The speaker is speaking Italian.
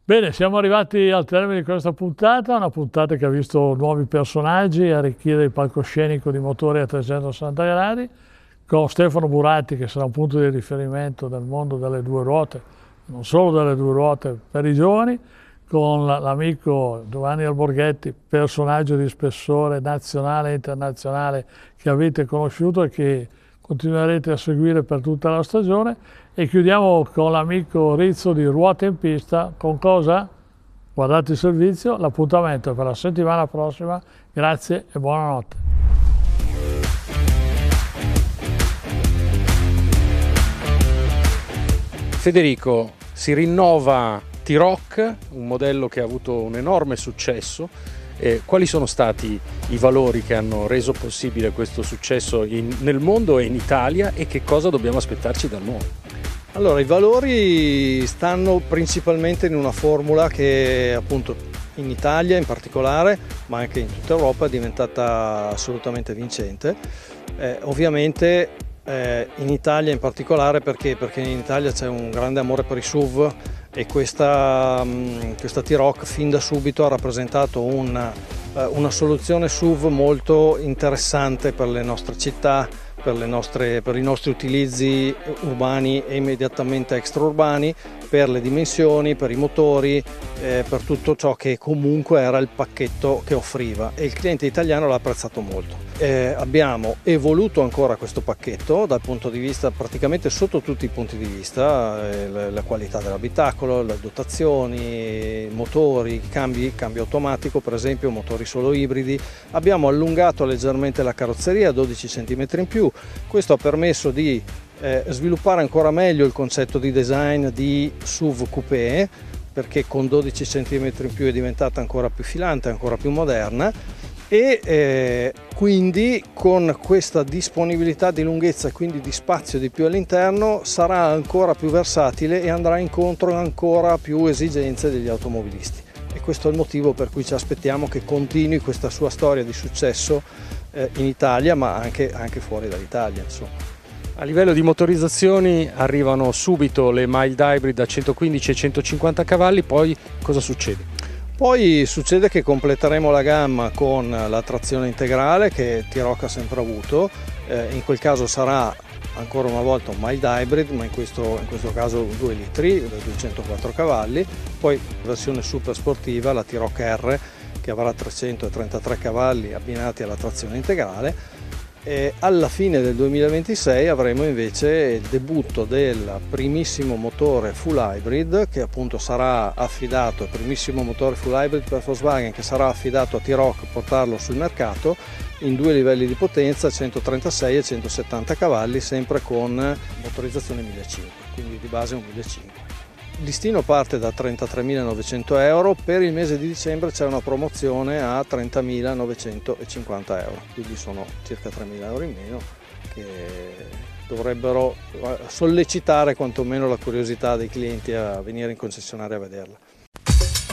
Bene, siamo arrivati al termine di questa puntata, una puntata che ha visto nuovi personaggi arricchire il palcoscenico di motori a 360 gradi, con Stefano Buratti che sarà un punto di riferimento del mondo delle due ruote, non solo delle due ruote per i giovani, con l'amico Giovanni Alborghetti, personaggio di spessore nazionale e internazionale che avete conosciuto e che continuerete a seguire per tutta la stagione. E chiudiamo con l'amico Rizzo di Ruote in Pista. Con cosa? Guardate il servizio, l'appuntamento è per la settimana prossima. Grazie e buonanotte. Federico, si rinnova T-Roc, un modello che ha avuto un enorme successo. Quali sono stati i valori che hanno reso possibile questo successo nel mondo e in Italia, e che cosa dobbiamo aspettarci dal nuovo? Allora, i valori stanno principalmente in una formula che appunto in Italia in particolare, ma anche in tutta Europa, è diventata assolutamente vincente. Ovviamente in Italia in particolare perché in Italia c'è un grande amore per i SUV, e questa T-Roc fin da subito ha rappresentato una soluzione SUV molto interessante per le nostre città, per i nostri utilizzi urbani e immediatamente extraurbani, per le dimensioni, per i motori, per tutto ciò che comunque era il pacchetto che offriva, e il cliente italiano l'ha apprezzato molto. Abbiamo evoluto ancora questo pacchetto dal punto di vista, praticamente sotto tutti i punti di vista, la qualità dell'abitacolo, le dotazioni, motori, cambi automatico per esempio, motori solo ibridi. Abbiamo allungato leggermente la carrozzeria a 12 cm in più. Questo ha permesso di sviluppare ancora meglio il concetto di design di SUV coupé, perché con 12 cm in più è diventata ancora più filante, ancora più moderna, e quindi con questa disponibilità di lunghezza e quindi di spazio di più all'interno sarà ancora più versatile e andrà incontro a ancora più esigenze degli automobilisti. E questo è il motivo per cui ci aspettiamo che continui questa sua storia di successo in Italia, ma anche fuori dall'Italia, insomma. A livello di motorizzazioni arrivano subito le mild hybrid da 115 e 150 cavalli, poi cosa succede? Poi succede che completeremo la gamma con la trazione integrale che T-Roc ha sempre avuto. In quel caso sarà ancora una volta un mild hybrid, ma in questo caso 2 litri da 204 cavalli. Poi versione super sportiva, la T-Roc R, che avrà 333 cavalli abbinati alla trazione integrale. E alla fine del 2026 avremo invece il debutto del primissimo motore full hybrid, che appunto sarà affidato, il primissimo motore full hybrid per Volkswagen, che sarà affidato a T-Roc portarlo sul mercato, in 2 livelli di potenza, 136 e 170 cavalli, sempre con motorizzazione 1500, quindi di base un 1500. Il listino parte da 33.900 euro, per il mese di dicembre c'è una promozione a 30.950 euro, quindi sono circa 3.000 euro in meno, che dovrebbero sollecitare quantomeno la curiosità dei clienti a venire in concessionaria a vederla.